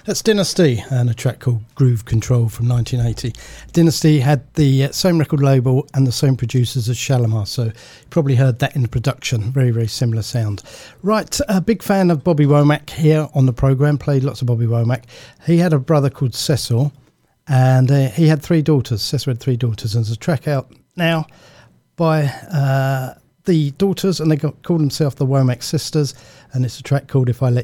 That's Dynasty and a track called Groove Control from 1980. Dynasty had the same record label and the same producers as Shalimar, so you probably heard that in the production. Very, very similar sound. Right, a big fan of Bobby Womack here on the programme, played lots of Bobby Womack. He had a brother called Cecil, and he had three daughters. Cecil had three daughters, and there's a track out now by the daughters, and they call themselves the Womack Sisters, and it's a track called If I Let